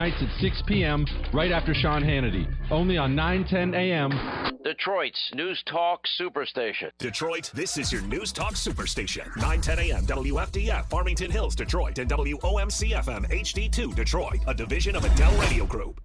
Nights at 6 p.m. right after Sean Hannity. Only on 910 a.m. Detroit's News Talk Superstation. Detroit, this is your News Talk Superstation. 910 a.m. WFDF, Farmington Hills, Detroit, and WOMC-FM HD2, Detroit, a division of Adele Radio Group.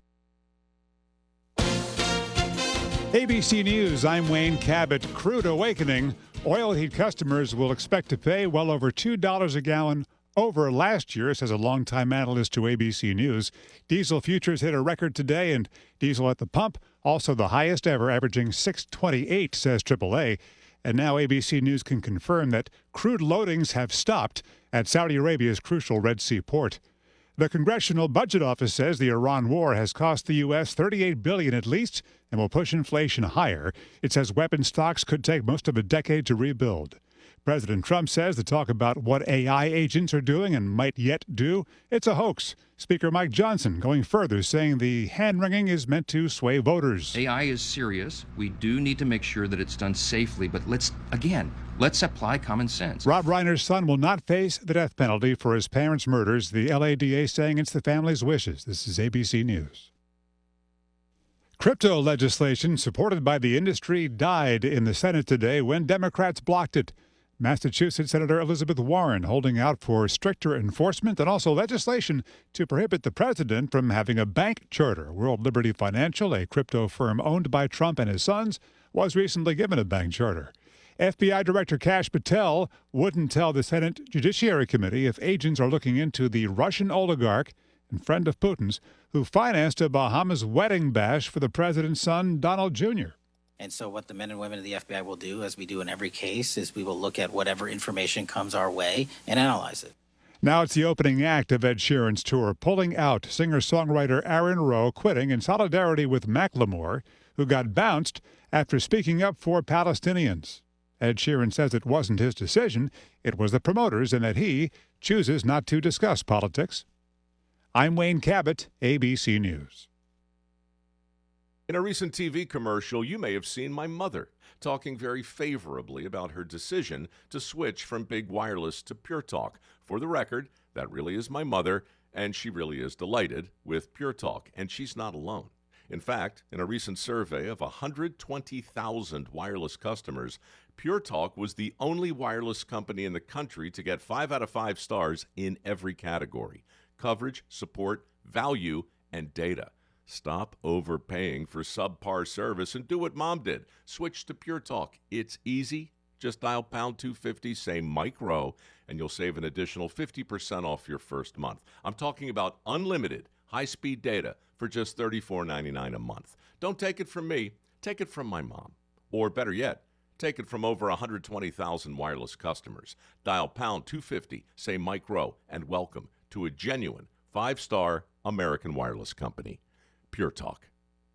ABC News, I'm Wayne Cabot. Crude awakening. Oil heat customers will expect to pay well over $2 a gallon over last year, says a longtime analyst to ABC News. Diesel futures hit a record today, and diesel at the pump also the highest ever, averaging $6.28, says AAA. And now ABC News can confirm that crude loadings have stopped at Saudi Arabia's crucial Red Sea port. The Congressional Budget Office says the Iran war has cost the U.S. $38 billion at least and will push inflation higher. It says weapon stocks could take most of a decade to rebuild. President Trump says the talk about what AI agents are doing and might yet do, it's a hoax. Speaker Mike Johnson going further, saying the hand-wringing is meant to sway voters. AI is serious. We do need to make sure that it's done safely, but let's apply common sense. Rob Reiner's son will not face the death penalty for his parents' murders. The LADA saying it's the family's wishes. This is ABC News. Crypto legislation supported by the industry died in the Senate today when Democrats blocked it. Massachusetts Senator Elizabeth Warren holding out for stricter enforcement and also legislation to prohibit the president from having a bank charter. World Liberty Financial, a crypto firm owned by Trump and his sons, was recently given a bank charter. FBI Director Kash Patel wouldn't tell the Senate Judiciary Committee if agents are looking into the Russian oligarch and friend of Putin's who financed a Bahamas wedding bash for the president's son, Donald Jr. And so what the men and women of the FBI will do, as we do in every case, is we will look at whatever information comes our way and analyze it. Now it's the opening act of Ed Sheeran's tour, pulling out singer-songwriter Aaron Rowe, quitting in solidarity with Macklemore, who got bounced after speaking up for Palestinians. Ed Sheeran says it wasn't his decision, it was the promoters, and that he chooses not to discuss politics. I'm Wayne Cabot, ABC News. In a recent TV commercial, you may have seen my mother talking very favorably about her decision to switch from Big Wireless to Pure Talk. For the record, that really is my mother, and she really is delighted with Pure Talk, and she's not alone. In fact, in a recent survey of 120,000 wireless customers, Pure Talk was the only wireless company in the country to get 5 out of 5 stars in every category: coverage, support, value, and data. Stop overpaying for subpar service and do what Mom did. Switch to Pure Talk. It's easy. Just dial pound 250, say Mike Rowe, and you'll save an additional 50% off your first month. I'm talking about unlimited high-speed data for just $34.99 a month. Don't take it from me. Take it from my mom. Or better yet, take it from over 120,000 wireless customers. Dial pound 250, say Mike Rowe, and welcome to a genuine 5-star American wireless company. Pure Talk.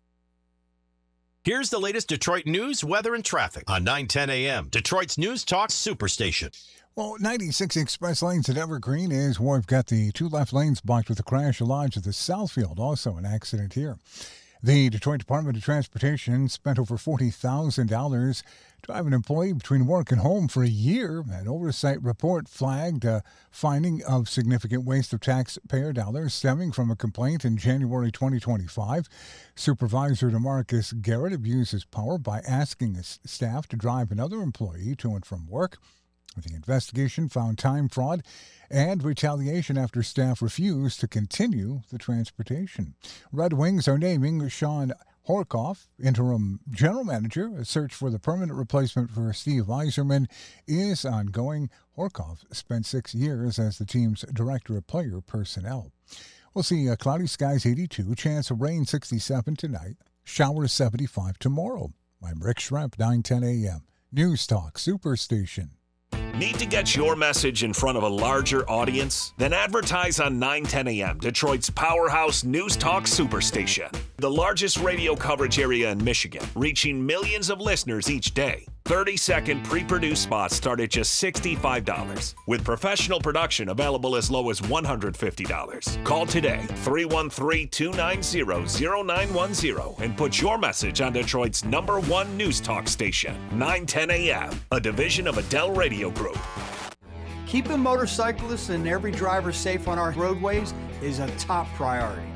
Here's the latest Detroit news, weather, and traffic on 910 a.m. Detroit's News Talk Superstation. Well, 96 express lanes at Evergreen is where we've got the 2 left lanes blocked with a crash lodge at the Southfield. Also an accident here. The Detroit Department of Transportation spent over $40,000 to have an employee between work and home for a year. An oversight report flagged a finding of significant waste of taxpayer dollars stemming from a complaint in January 2025. Supervisor DeMarcus Garrett abused his power by asking his staff to drive another employee to and from work. The investigation found time fraud and retaliation after staff refused to continue the transportation. Red Wings are naming Sean Horkoff interim general manager. A search for the permanent replacement for Steve Yzerman is ongoing. Horkoff spent 6 years as the team's director of player personnel. We'll see cloudy skies 82, chance of rain 67 tonight, showers 75 tomorrow. I'm Rick Schremp, 910 a.m. News Talk Superstation. Need to get your message in front of a larger audience? Then advertise on 910 a.m., Detroit's powerhouse News Talk Superstation. The largest radio coverage area in Michigan, reaching millions of listeners each day. 30-second pre-produced spots start at just $65, with professional production available as low as $150. Call today, 313-290-0910, and put your message on Detroit's #1 News Talk station, 910 a.m., a division of Adele Radio Group. Keeping motorcyclists and every driver safe on our roadways is a top priority.